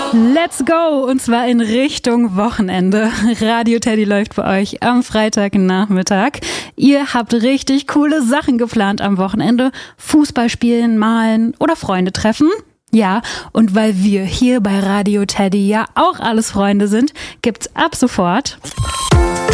Let's go! Und zwar in Richtung Wochenende. Radio Teddy läuft bei euch am Freitagnachmittag. Ihr habt richtig coole Sachen geplant am Wochenende. Fußball spielen, malen oder Freunde treffen. Ja, und weil wir hier bei Radio Teddy ja auch alles Freunde sind, gibt's ab sofort